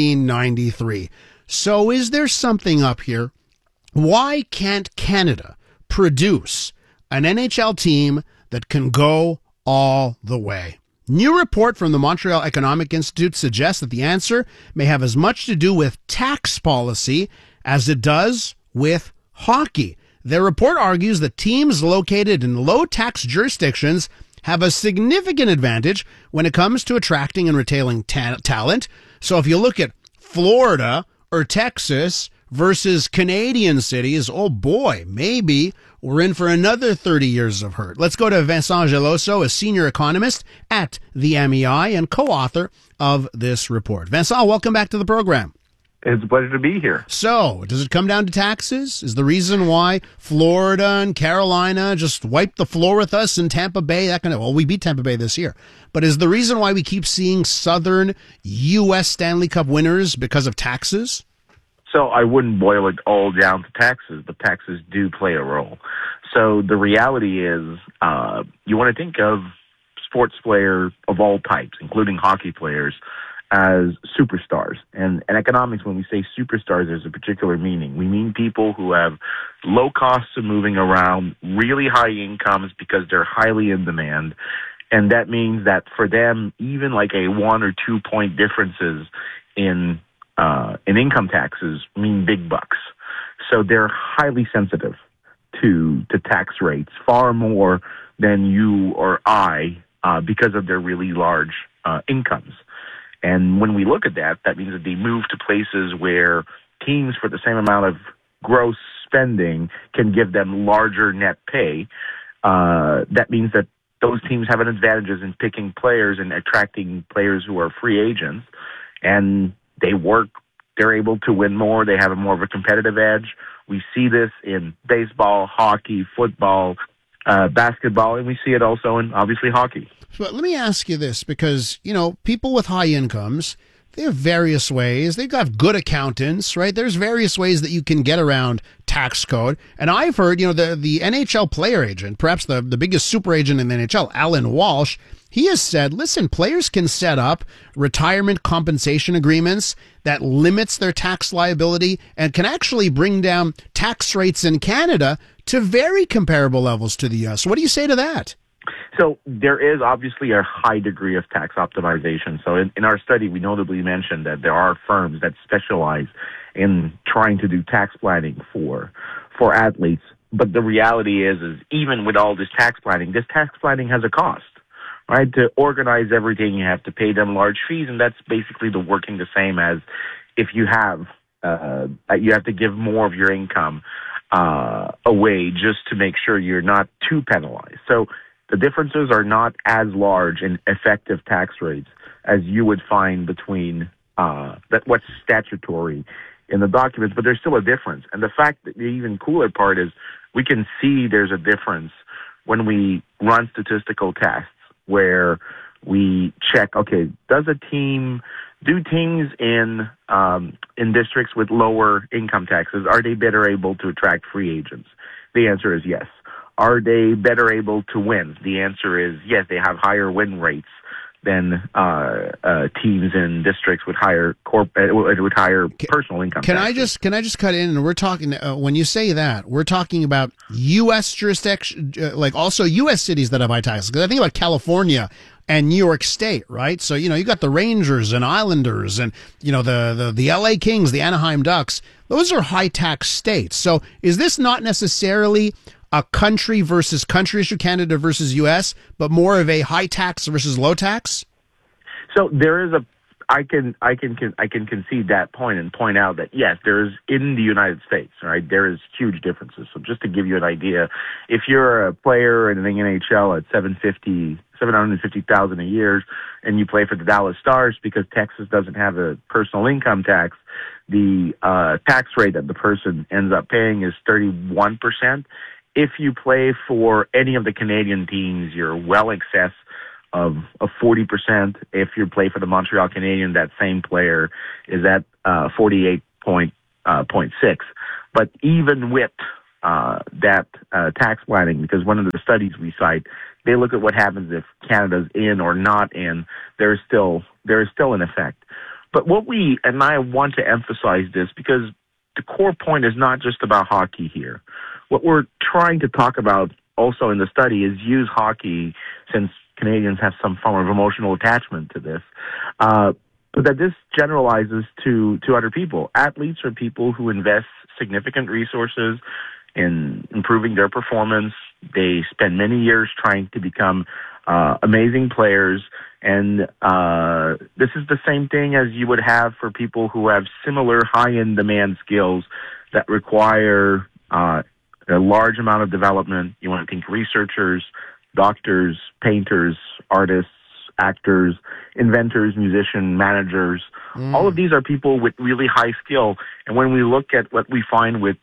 1993. So is there something up here? Why can't Canada produce an NHL team that can go all the way? New report from the Montreal Economic Institute suggests that the answer may have as much to do with tax policy as it does with hockey. Their report argues that teams located in low-tax jurisdictions have a significant advantage when it comes to attracting and retaining talent. So if you look at Florida or Texas versus Canadian cities, oh boy, maybe we're in for another 30 years of hurt. Let's go to Vincent Geloso, a senior economist at the MEI and co-author of this report. Vincent, welcome back to the program. It's a pleasure to be here. So, does it come down to taxes? Is the reason why Florida and Carolina just wiped the floor with us in Tampa Bay? Well, we beat Tampa Bay this year. But is the reason why we keep seeing Southern U.S. Stanley Cup winners because of taxes? So I wouldn't boil it all down to taxes, but taxes do play a role. So the reality is you want to think of sports players of all types, including hockey players, as superstars. And in economics, when we say superstars, there's a particular meaning. We mean people who have low costs of moving around, really high incomes because they're highly in demand. And that means that for them, even like a 1 or 2 point differences in income taxes mean big bucks. So they're highly sensitive to tax rates, far more than you or I, because of their really large incomes. And when we look at that, that means that they move to places where teams for the same amount of gross spending can give them larger net pay. That means that those teams have an advantage in picking players and attracting players who are free agents. And they're able to win more. They have more of a competitive edge. We see this in baseball, hockey, football, basketball, and we see it also in, obviously, hockey. But let me ask you this, because, people with high incomes, they have various ways. They've got good accountants, right? There's various ways that you can get around tax code. And I've heard, the NHL player agent, perhaps the biggest super agent in the NHL, Alan Walsh, he has said, listen, players can set up retirement compensation agreements that limits their tax liability and can actually bring down tax rates in Canada to very comparable levels to the U.S. What do you say to that? So there is obviously a high degree of tax optimization. So in our study, we notably mentioned that there are firms that specialize in trying to do tax planning for athletes. But the reality is even with all this tax planning has a cost, right? To organize everything, you have to pay them large fees, and that's basically working the same as if you have to give more of your income away just to make sure you're not too penalized. So the differences are not as large in effective tax rates as you would find between what's statutory in the documents, but there's still a difference. And the fact that the even cooler part is we can see there's a difference when we run statistical tests where we check, okay, do teams in districts with lower income taxes, are they better able to attract free agents? The answer is yes. Are they better able to win? The answer is yes, they have higher win rates than teams in districts with higher personal income. Can I just cut in? And we're talking when you say that, we're talking about U.S. jurisdiction, like also U.S. cities that have high taxes. Because I think about California and New York State, right? So you got the Rangers and Islanders, and the L.A. Kings, the Anaheim Ducks. Those are high tax states. So is this not necessarily a country versus country issue, Canada versus U.S., but more of a high tax versus low tax? So there is I can concede that point and point out that yes, there is in the United States, right? There is huge differences. So just to give you an idea, if you're a player in the NHL at $750,000 a year, and you play for the Dallas Stars, because Texas doesn't have a personal income tax, the tax rate that the person ends up paying is 31%. If you play for any of the Canadian teams, you're well excess of 40%. If you play for the Montreal Canadiens, that same player is at 48.6. But even with that tax planning, because one of the studies we cite, they look at what happens if Canada's in or not in. There is still an effect. But and I want to emphasize this because the core point is not just about hockey here. What we're trying to talk about also in the study is use hockey, since Canadians have some form of emotional attachment to this, but that this generalizes to other people. Athletes are people who invest significant resources in improving their performance. They spend many years trying to become amazing players, and this is the same thing as you would have for people who have similar high-end demand skills that require a large amount of development. You want to think researchers, doctors, painters, artists, actors, inventors, musicians, managers. All of these are people with really high skill. And when we look at what we find with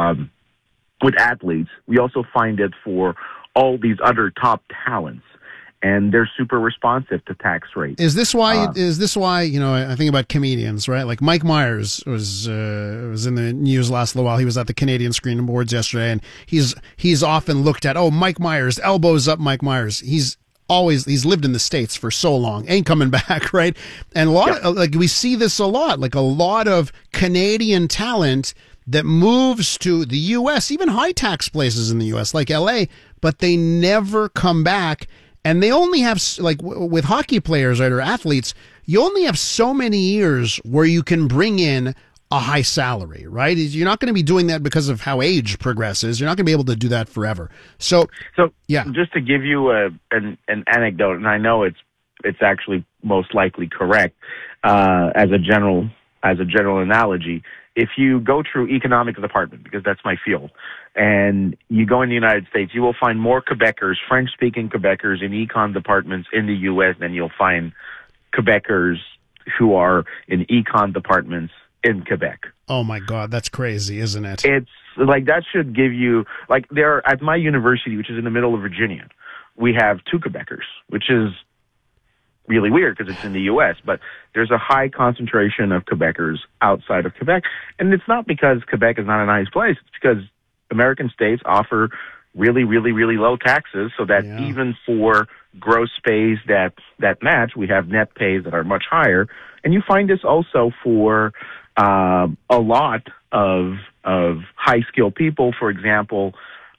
athletes, we also find it for all these other top talents. And they're super responsive to tax rates. Is this why? I think about comedians, right? Like Mike Myers was in the news last little while. He was at the Canadian Screen Awards yesterday, and he's often looked at. Oh, Mike Myers, elbows up, Mike Myers. He's lived in the States for so long, ain't coming back, right? And we see this a lot. Like a lot of Canadian talent that moves to the U.S., even high tax places in the U.S. like L.A., but they never come back. And they only have, like with hockey players or athletes, you only have so many years where you can bring in a high salary, right? You're not going to be doing that because of how age progresses. You're not going to be able to do that forever. So yeah. Just to give you an anecdote, and I know it's actually most likely correct as a general analogy. If you go through economics department, because that's my field, and you go in the United States, you will find more Quebecers, French-speaking Quebecers in econ departments in the U.S. than you'll find Quebecers who are in econ departments in Quebec. Oh my God, that's crazy, isn't it? It's like, that should give you, like, at my university, which is in the middle of Virginia, we have 2 Quebecers, which is really weird because it's in the U.S., but there's a high concentration of Quebecers outside of Quebec. And it's not because Quebec is not a nice place. It's because American states offer really, really, really low taxes, so that even for gross pays that match, we have net pays that are much higher. And you find this also for a lot of high-skilled people. For example,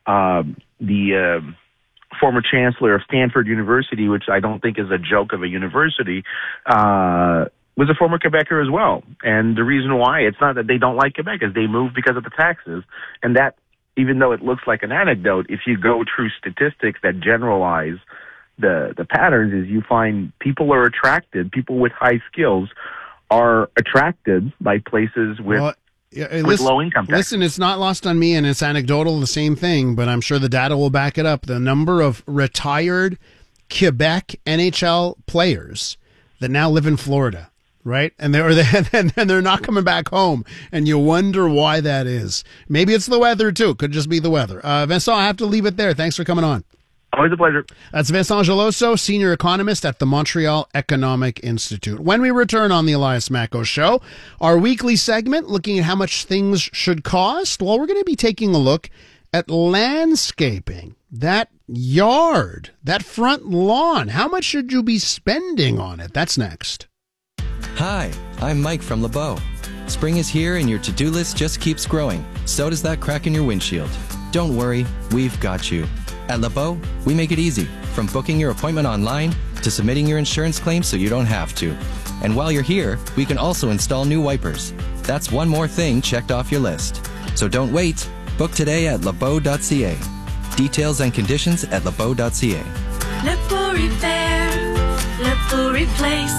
the former chancellor of Stanford University, which I don't think is a joke of a university, was a former Quebecer as well. And the reason why, it's not that they don't like Quebec, is they moved because of the taxes. And that, even though it looks like an anecdote, if you go through statistics that generalize the patterns, is you find people with high skills are attracted by places with low income tax. Listen, it's not lost on me, and it's anecdotal, the same thing, but I'm sure the data will back it up. The number of retired Quebec NHL players that now live in Florida, right? And they're not coming back home, and you wonder why that is. Maybe it's the weather, too. Could just be the weather. Vincent, I have to leave it there. Thanks for coming on. Always a pleasure. That's Vincent Geloso, senior economist at the Montreal Economic Institute. When we return on the Elias Macko Show, our weekly segment looking at how much things should cost, well, we're going to be taking a look at landscaping that yard, that front lawn. How much should you be spending on it? That's next. Hi, I'm Mike from LeBeau. Spring is here and your to-do list just keeps growing. So does that crack in your windshield. Don't worry, we've got you. At LeBeau, we make it easy, from booking your appointment online to submitting your insurance claim so you don't have to. And while you're here, we can also install new wipers. That's one more thing checked off your list. So don't wait. Book today at lebeau.ca. Details and conditions at lebeau.ca. LeBeau Repair, LeBeau Replace.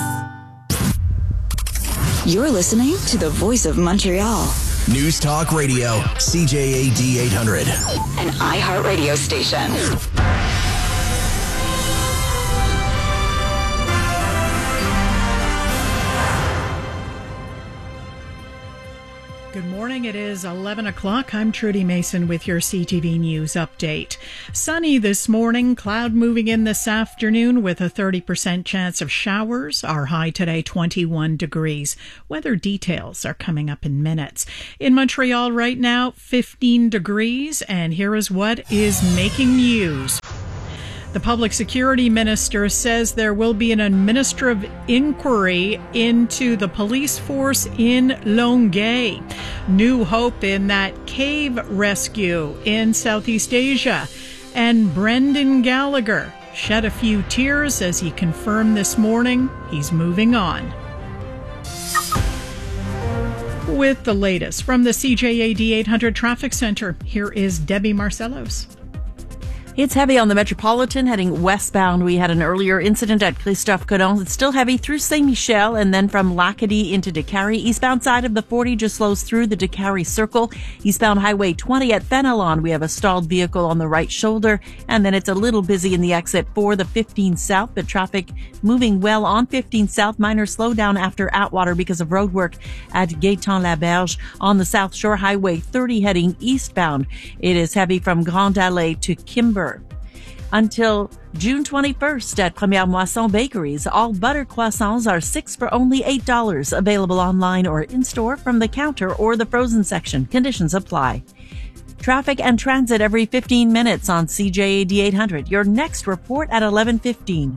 You're listening to the Voice of Montreal. News Talk Radio, CJAD 800. An iHeartRadio station. Good morning. It is 11 o'clock. I'm Trudy Mason with your CTV News update. Sunny this morning, cloud moving in this afternoon with a 30% chance of showers. Our high today, 21 degrees. Weather details are coming up in minutes. In Montreal right now, 15 degrees. And here is what is making news. The public security minister says there will be an administrative inquiry into the police force in Longueuil. New hope in that cave rescue in Southeast Asia. And Brendan Gallagher shed a few tears as he confirmed this morning he's moving on. With the latest from the CJAD 800 Traffic Center, here is Debbie Marcellos. It's heavy on the Metropolitan heading westbound. We had an earlier incident at Christophe Colomb. It's still heavy through Saint-Michel and then from Lacadie into Décarie. Eastbound side of the 40 just slows through the Décarie Circle. Eastbound Highway 20 at Fenelon. We have a stalled vehicle on the right shoulder. And then it's a little busy in the exit for the 15 South, but traffic moving well on 15 South. Minor slowdown after Atwater because of road work at Gaétan-Laberge. On the South Shore Highway 30 heading eastbound. It is heavy from Grande Allée to Kimber. Until June 21st at Première Moisson Bakeries, all butter croissants are 6 for only $8. Available online or in-store from the counter or the frozen section. Conditions apply. Traffic and transit every 15 minutes on CJAD 800. Your next report at 11:15.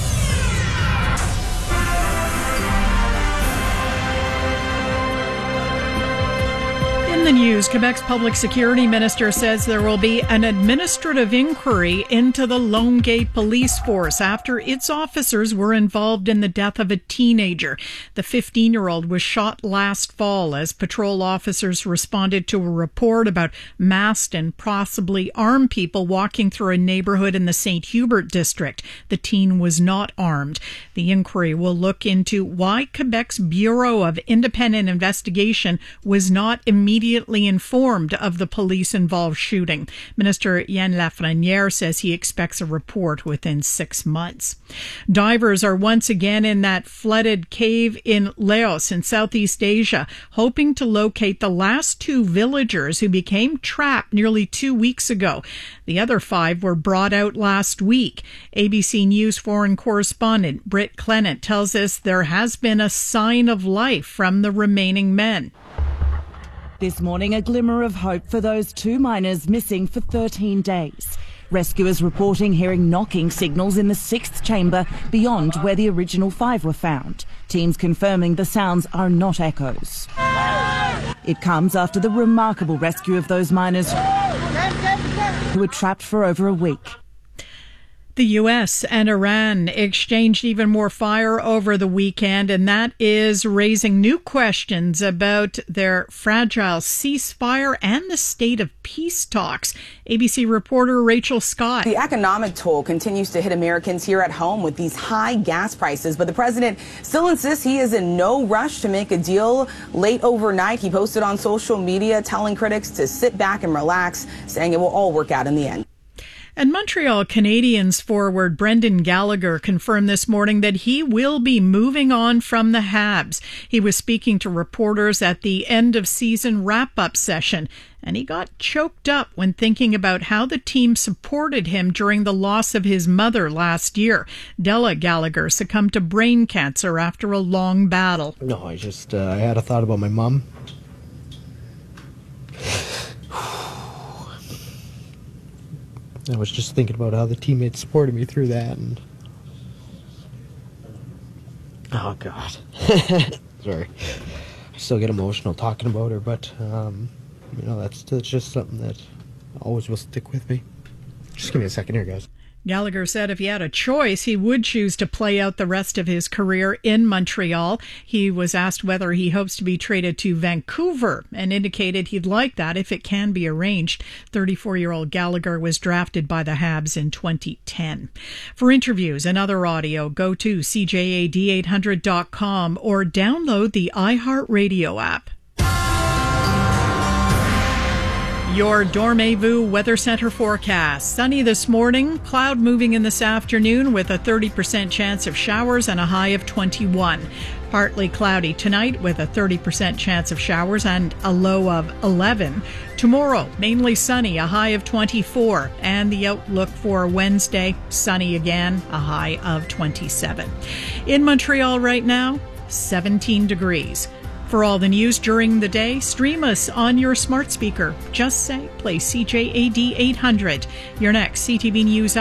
In the news, Quebec's public security minister says there will be an administrative inquiry into the Longueuil police force after its officers were involved in the death of a teenager. The 15-year-old was shot last fall as patrol officers responded to a report about masked and possibly armed people walking through a neighborhood in the St. Hubert district. The teen was not armed. The inquiry will look into why Quebec's Bureau of Independent Investigation was not immediately informed of the police-involved shooting. Minister Yann Lafrenière says he expects a report within 6 months. Divers are once again in that flooded cave in Laos in Southeast Asia, hoping to locate the last 2 villagers who became trapped nearly 2 weeks ago. The other 5 were brought out last week. ABC News foreign correspondent Britt Clement tells us there has been a sign of life from the remaining men. This morning, a glimmer of hope for those 2 miners missing for 13 days. Rescuers reporting hearing knocking signals in the 6th chamber beyond where the original 5 were found. Teams confirming the sounds are not echoes. It comes after the remarkable rescue of those miners who were trapped for over a week. The U.S. and Iran exchanged even more fire over the weekend, and that is raising new questions about their fragile ceasefire and the state of peace talks. ABC reporter Rachel Scott. The economic toll continues to hit Americans here at home with these high gas prices, but the president still insists he is in no rush to make a deal. Late overnight, he posted on social media telling critics to sit back and relax, saying it will all work out in the end. And Montreal Canadiens forward Brendan Gallagher confirmed this morning that he will be moving on from the Habs. He was speaking to reporters at the end-of-season wrap-up session, and he got choked up when thinking about how the team supported him during the loss of his mother last year. Della Gallagher succumbed to brain cancer after a long battle. No, I had a thought about my mom. I was just thinking about how the teammates supported me through that, and oh God, sorry, I still get emotional talking about her, but that's just something that always will stick with me. Just give me a second here, guys. Gallagher said if he had a choice, he would choose to play out the rest of his career in Montreal. He was asked whether he hopes to be traded to Vancouver and indicated he'd like that if it can be arranged. 34-year-old Gallagher was drafted by the Habs in 2010. For interviews and other audio, go to CJAD800.com or download the iHeartRadio app. Your Dormez-vous Weather Center forecast. Sunny this morning, cloud moving in this afternoon with a 30% chance of showers and a high of 21. Partly cloudy tonight with a 30% chance of showers and a low of 11. Tomorrow, mainly sunny, a high of 24. And the outlook for Wednesday, sunny again, a high of 27. In Montreal right now, 17 degrees. For all the news during the day, stream us on your smart speaker. Just say, play CJAD 800. Your next CTV News